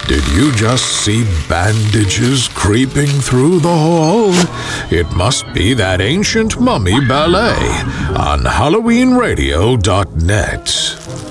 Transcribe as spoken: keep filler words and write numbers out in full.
Did you just see bandages creeping through the hall? It must be that ancient mummy ballet on Halloween Radio dot net.